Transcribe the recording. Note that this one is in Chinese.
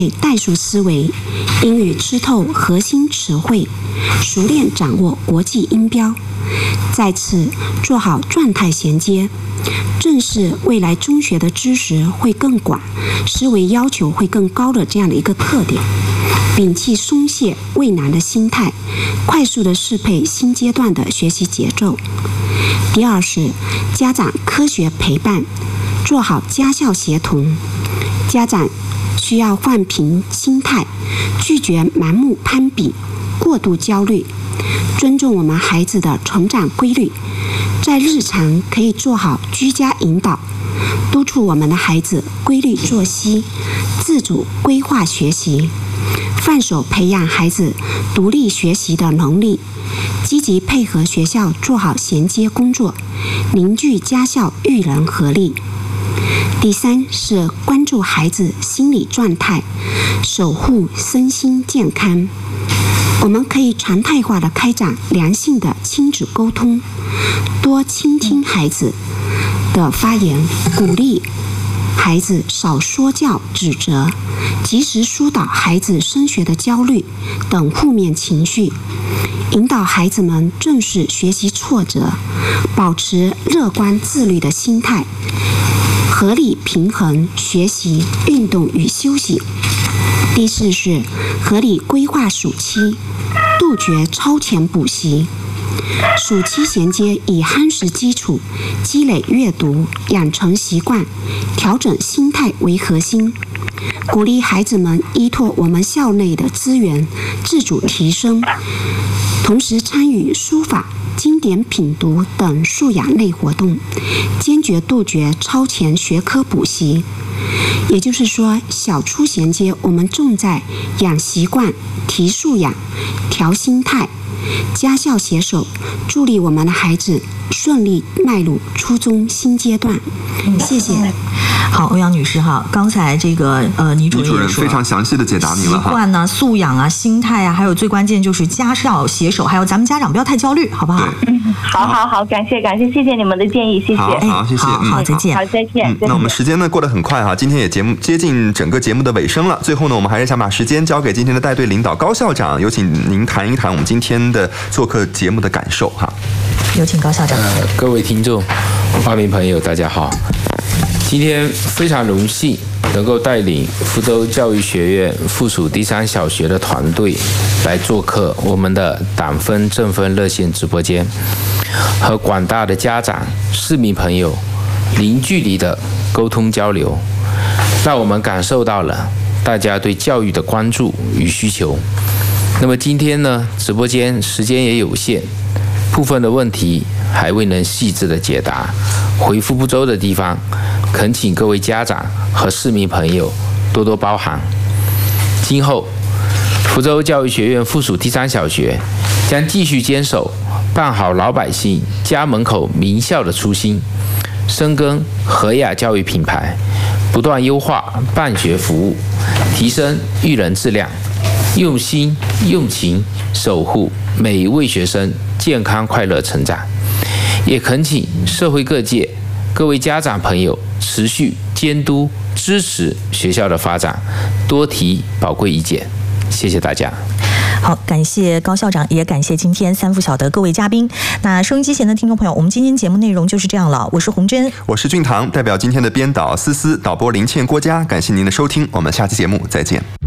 代数思维，英语吃透核心词汇，熟练掌握国际音标，在此做好状态衔接，正是未来中学的知识会更广，思维要求会更高的这样的一个特点。摒弃松懈畏难的心态，快速的适配新阶段的学习节奏。第二是家长科学陪伴，做好家校协同。家长需要放平心态，拒绝盲目攀比、过度焦虑，尊重我们孩子的成长规律，在日常可以做好居家引导，督促我们的孩子规律作息，自主规划学习，放手培养孩子独立学习的能力，积极配合学校做好衔接工作，凝聚家校育人合力。第三是关注孩子心理状态，守护身心健康。我们可以常态化的开展良性的亲子沟通，多倾听孩子的发言，鼓励孩子少说教指责，及时疏导孩子升学的焦虑等负面情绪，引导孩子们正视学习挫折，保持乐观自律的心态，合理平衡学习、运动与休息。第四是合理规划暑期，杜绝超前补习。暑期衔接以夯实基础、积累阅读、养成习惯、调整心态为核心，鼓励孩子们依托我们校内的资源自主提升，同时参与书法、经典品读等素养类活动，坚决杜绝超前学科补习。也就是说，小初衔接我们重在养习惯、提素养、调心态，家校携手，助力我们的孩子顺利迈入初中新阶段。谢谢。 好，欧阳女士哈，刚才这个倪主任非常详细的解答您了哈。 习惯呢、素养啊、心态啊，还有最关键就是家校携手，还有咱们家长不要太焦虑，好不好？ 好，感谢，谢谢你们的建议，谢谢。 好，谢谢。 好，再见。 好，再见。 那我们时间呢过得很快哈，今天也接近整个节目的尾声了。最后呢，我们还是想把时间交给今天的带队领导高校长，有请您谈一谈我们今天的做客节目的感受哈。 有请高校长。 各位听众、花民朋友，大家好。今天非常荣幸能够带领福州教育学院附属第三小学的团队来做客我们的党分政分热线直播间，和广大的家长、市民朋友零距离的沟通交流，让我们感受到了大家对教育的关注与需求。那么今天呢，直播间时间也有限，部分的问题还未能细致的解答，回复不周的地方，恳请各位家长和市民朋友多多包涵。今后，福州教育学院附属第三小学将继续坚守办好老百姓家门口名校的初心，深耕和雅教育品牌，不断优化办学服务，提升育人质量，用心用情守护每一位学生健康快乐成长。也恳请社会各界各位家长朋友持续监督支持学校的发展，多提宝贵意见。谢谢大家。 好，感谢高校长，也感谢今天三附小的各位嘉宾。那收音机前的听众朋友，我们今天节目内容就是这样了。我是洪珍， 我是俊堂，代表今天的编导思思、导播林倩、郭佳，感谢您的收听，我们下期节目再见。